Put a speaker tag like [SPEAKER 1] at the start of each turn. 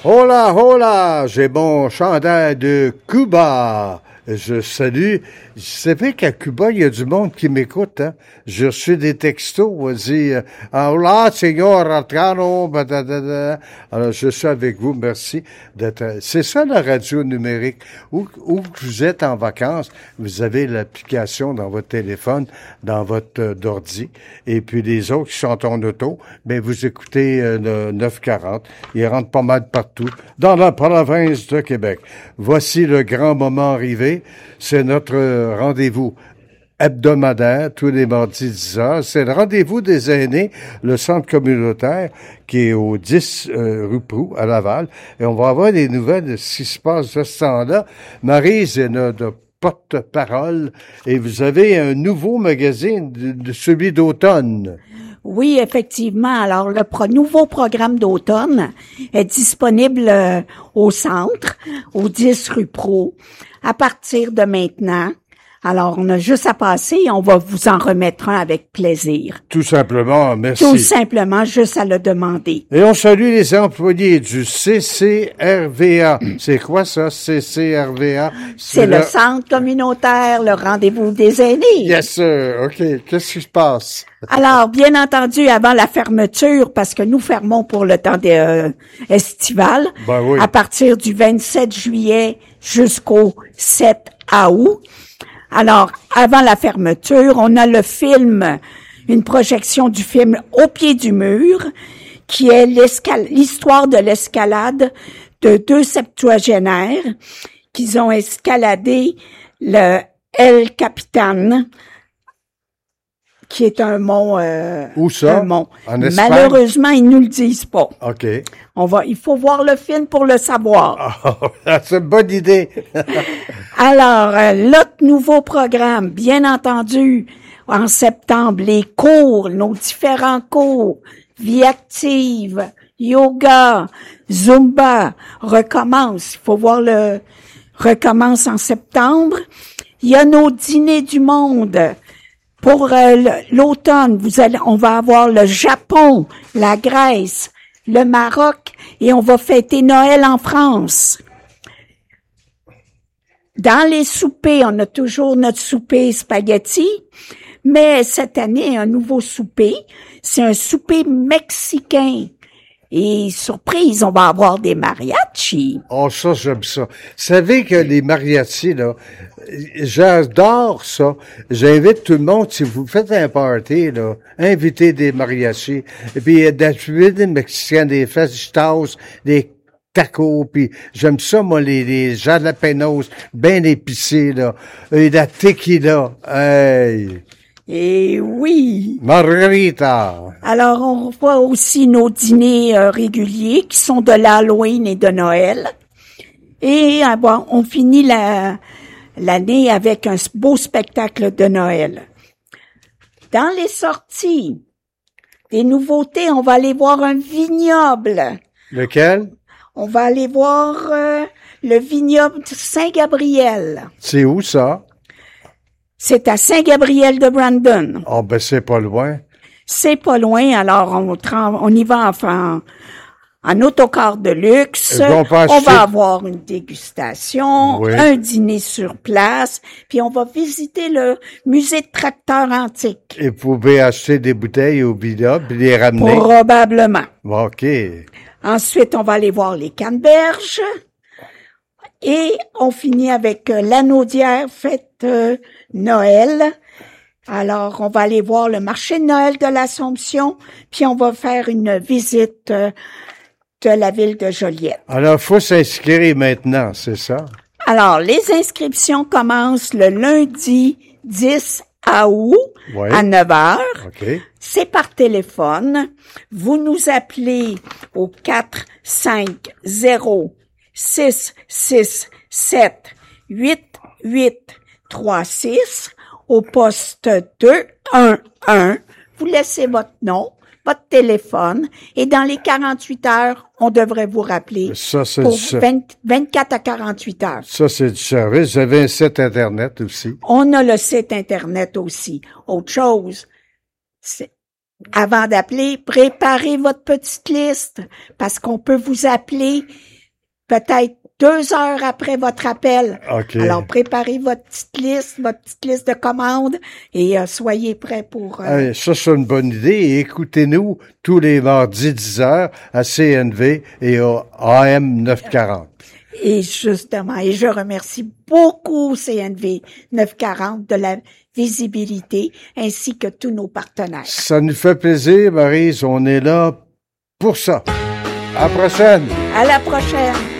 [SPEAKER 1] Hola, hola, j'ai mon chandail de Cuba. Je salue. Vous savez qu'à Cuba, il y a du monde qui m'écoute, hein. J'ai reçu des textos, on dit, hola, señor Arcano, alors, je suis avec vous, merci d'être, c'est ça la radio numérique. Où vous êtes en vacances, vous avez l'application dans votre téléphone, dans votre d'ordi, et puis les autres qui sont en auto, ben, vous écoutez le 940. Il rentre pas mal partout, dans la province de Québec. Voici le grand moment arrivé. C'est notre rendez-vous hebdomadaire, tous les mardis 10 heures. C'est le rendez-vous des aînés, le centre communautaire qui est au 10 rue Proulx, à Laval. Et on va avoir des nouvelles de ce qui se passe de ce temps-là. Maryse est notre porte-parole. Et vous avez un nouveau magazine, celui d'automne.
[SPEAKER 2] Oui, effectivement. Alors, le nouveau programme d'automne est disponible au centre, au 10 rue Proulx, à partir de maintenant. Alors, on a juste à passer et on va vous en remettre un avec plaisir.
[SPEAKER 1] Tout simplement, merci.
[SPEAKER 2] Tout simplement, juste à le demander.
[SPEAKER 1] Et on salue les employés du CCRVA. C'est quoi ça, CCRVA?
[SPEAKER 2] C'est le centre communautaire, le rendez-vous des aînés.
[SPEAKER 1] Yes, sir. OK. Qu'est-ce qui se passe?
[SPEAKER 2] Alors, bien entendu, avant la fermeture, parce que nous fermons pour le temps estival,
[SPEAKER 1] Ben oui.
[SPEAKER 2] à partir du 27 juillet jusqu'au 7 août. Alors, avant la fermeture, on a le film, une projection du film Au pied du mur, qui est l'histoire de l'escalade de deux septuagénaires qui ont escaladé le El Capitan, qui est un mont.
[SPEAKER 1] Où ça?
[SPEAKER 2] Un mont.
[SPEAKER 1] En Espagne?
[SPEAKER 2] Malheureusement, ils nous le disent pas.
[SPEAKER 1] OK.
[SPEAKER 2] Il faut voir le film pour le savoir.
[SPEAKER 1] C'est une bonne idée.
[SPEAKER 2] Alors, l'autre nouveau programme, bien entendu, en septembre, les cours, nos différents cours, vie active, yoga, zumba, recommence. Il faut voir recommence en septembre. Il y a nos dîners du monde. Pour l'automne, on va avoir le Japon, la Grèce, le Maroc et on va fêter Noël en France. Dans les soupers, on a toujours notre souper spaghetti, mais cette année, un nouveau souper, c'est un souper mexicain. Et surprise, on va avoir des mariachis.
[SPEAKER 1] Oh, ça, j'aime ça. Vous savez que les mariachis, là, j'adore ça. J'invite tout le monde, si vous faites un party, là, invitez des mariachis. Et puis, des mexicains, des fajitas, des tacos, puis j'aime ça, moi, les jalapenos, bien épicés, là. Et la tequila. Hey!
[SPEAKER 2] Et oui.
[SPEAKER 1] Margarita.
[SPEAKER 2] Alors, on voit aussi nos dîners réguliers qui sont de l'Halloween et de Noël. Et on finit l'année avec un beau spectacle de Noël. Dans les sorties, des nouveautés, on va aller voir un vignoble.
[SPEAKER 1] Lequel?
[SPEAKER 2] On va aller voir le vignoble de Saint-Gabriel.
[SPEAKER 1] C'est où ça?
[SPEAKER 2] C'est à Saint-Gabriel de Brandon.
[SPEAKER 1] Oh, ben, c'est pas loin.
[SPEAKER 2] C'est pas loin, alors on y va en autocar de luxe. On va avoir une dégustation,
[SPEAKER 1] oui,
[SPEAKER 2] un dîner sur place, puis on va visiter le musée de tracteurs antiques.
[SPEAKER 1] Et vous pouvez acheter des bouteilles au vignoble et les ramener?
[SPEAKER 2] Probablement.
[SPEAKER 1] OK.
[SPEAKER 2] Ensuite, on va aller voir les canneberges. Et on finit avec l'Anaudière fête Noël. Alors, on va aller voir le marché de Noël de l'Assomption, puis on va faire une visite de la ville de Joliette.
[SPEAKER 1] Alors, faut s'inscrire maintenant, c'est ça?
[SPEAKER 2] Alors, les inscriptions commencent le lundi 10 août à 9 heures.
[SPEAKER 1] Okay.
[SPEAKER 2] C'est par téléphone. Vous nous appelez au 450-667-8836 au poste 211. Vous laissez votre nom, votre téléphone et dans les 48 heures, on devrait vous rappeler
[SPEAKER 1] ça, c'est
[SPEAKER 2] pour 24 à 48 heures.
[SPEAKER 1] Ça, c'est du service. Vous avez un site Internet aussi.
[SPEAKER 2] On a le site Internet aussi. Autre chose, avant d'appeler, préparez votre petite liste parce qu'on peut vous appeler peut-être 2 heures après votre appel.
[SPEAKER 1] OK.
[SPEAKER 2] Alors, préparez votre petite liste de commandes et soyez prêts pour...
[SPEAKER 1] Ça, c'est une bonne idée. Et écoutez-nous tous les mardis 10h à CNV et au AM 940.
[SPEAKER 2] Et justement, et je remercie beaucoup CNV 940 de la visibilité ainsi que tous nos partenaires.
[SPEAKER 1] Ça nous fait plaisir, Maryse. On est là pour ça. À la prochaine!
[SPEAKER 2] À la prochaine!